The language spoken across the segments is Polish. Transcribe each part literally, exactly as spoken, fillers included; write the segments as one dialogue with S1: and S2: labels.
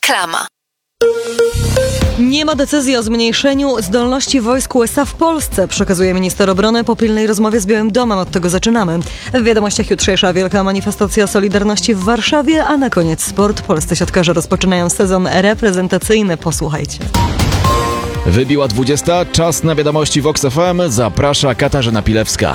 S1: Reklama.
S2: Nie ma decyzji o zmniejszeniu zdolności wojsk U S A w Polsce, przekazuje minister obrony po pilnej rozmowie z Białym Domem. Od tego zaczynamy. W wiadomościach jutrzejsza wielka manifestacja Solidarności w Warszawie, a na koniec sport. Polscy siatkarze rozpoczynają sezon reprezentacyjny. Posłuchajcie.
S3: Wybiła dwudziesta. Czas na wiadomości Vox F M. Zaprasza Katarzyna Pilewska.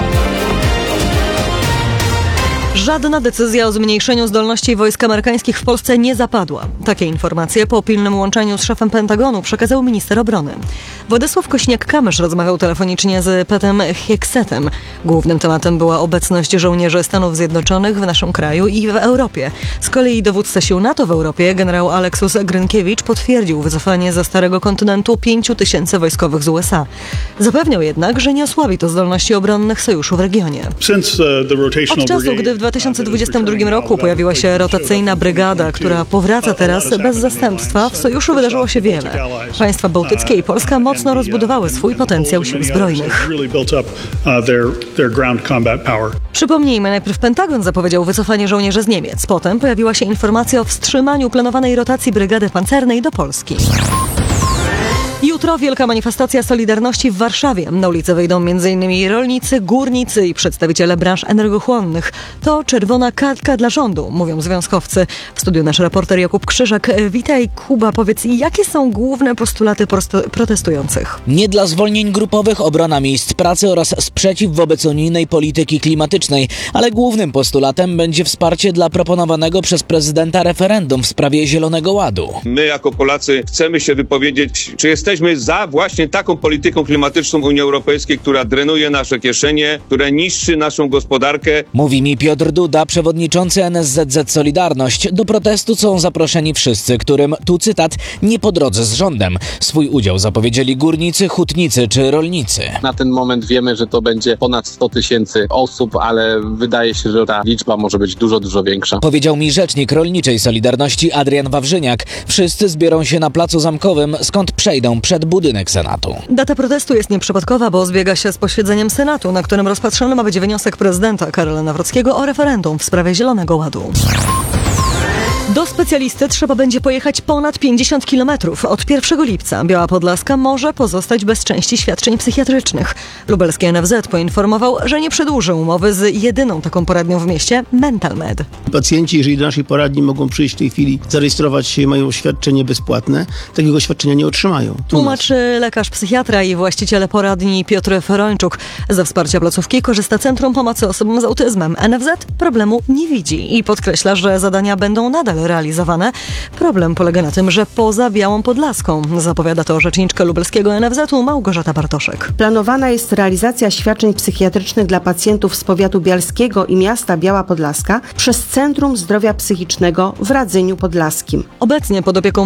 S2: Żadna decyzja o zmniejszeniu zdolności wojsk amerykańskich w Polsce nie zapadła. Takie informacje po pilnym łączeniu z szefem Pentagonu przekazał minister obrony. Władysław Kośniak-Kamysz rozmawiał telefonicznie z Petem Hegsethem. Głównym tematem była obecność żołnierzy Stanów Zjednoczonych w naszym kraju i w Europie. Z kolei dowódca sił NATO w Europie, generał Aleksus Grynkiewicz, potwierdził wycofanie ze Starego Kontynentu pięciu tysięcy wojskowych z U S A. Zapewniał jednak, że nie osłabi to zdolności obronnych sojuszu w regionie. Od czasu, gdy w dwa tysiące dwudziestym drugim roku pojawiła się rotacyjna brygada, która powraca teraz bez zastępstwa, w sojuszu wydarzyło się wiele. Państwa bałtyckie i Polska mocno rozbudowały swój potencjał sił zbrojnych. Przypomnijmy, najpierw Pentagon zapowiedział wycofanie żołnierzy z Niemiec. Potem pojawiła się informacja o wstrzymaniu planowanej rotacji brygady pancernej do Polski. Jutro wielka manifestacja Solidarności w Warszawie. Na ulicę wyjdą m in rolnicy, górnicy i przedstawiciele branż energochłonnych. To czerwona kartka dla rządu, mówią związkowcy. W studiu nasz reporter Jakub Krzyżak. Witaj, Kuba, powiedz, jakie są główne postulaty protestujących?
S4: Nie dla zwolnień grupowych, obrona miejsc pracy oraz sprzeciw wobec unijnej polityki klimatycznej, ale głównym postulatem będzie wsparcie dla proponowanego przez prezydenta referendum w sprawie Zielonego Ładu.
S5: My jako Polacy chcemy się wypowiedzieć, czy jesteśmy za właśnie taką polityką klimatyczną Unii Europejskiej, która drenuje nasze kieszenie, która niszczy naszą gospodarkę.
S4: Mówi mi Piotr Duda, przewodniczący N S Z Z Solidarność. Do protestu są zaproszeni wszyscy, którym, tu cytat, nie po drodze z rządem. Swój udział zapowiedzieli górnicy, hutnicy czy rolnicy.
S6: Na ten moment wiemy, że to będzie ponad sto tysięcy osób, ale wydaje się, że ta liczba może być dużo, dużo większa.
S4: Powiedział mi rzecznik rolniczej Solidarności Adrian Wawrzyniak. Wszyscy zbiorą się na Placu Zamkowym, skąd przejdą przed budynek Senatu.
S2: Data protestu jest nieprzypadkowa, bo zbiega się z posiedzeniem Senatu, na którym rozpatrzony ma być wniosek prezydenta Karola Nawrockiego o referendum w sprawie Zielonego Ładu. Do specjalisty trzeba będzie pojechać ponad pięćdziesiąt kilometrów. Od pierwszego lipca Biała Podlaska może pozostać bez części świadczeń psychiatrycznych. Lubelski N F Z poinformował, że nie przedłuży umowy z jedyną taką poradnią w mieście, Mental Med.
S7: Pacjenci, jeżeli do naszej poradni mogą przyjść w tej chwili, zarejestrować się, mają świadczenie bezpłatne, takiego świadczenia nie otrzymają.
S2: Tłumaczy lekarz psychiatra i właściciel poradni Piotr Ferończuk. Ze wsparcia placówki korzysta Centrum Pomocy Osobom z Autyzmem. N F Z problemu nie widzi i podkreśla, że zadania będą nadal realizowane. Problem polega na tym, że poza Białą Podlaską, zapowiada to rzeczniczka lubelskiego N F Z u Małgorzata Bartoszek.
S8: Planowana jest realizacja świadczeń psychiatrycznych dla pacjentów z powiatu bialskiego i miasta Biała Podlaska przez Centrum Zdrowia Psychicznego w Radzyniu Podlaskim.
S2: Obecnie pod opieką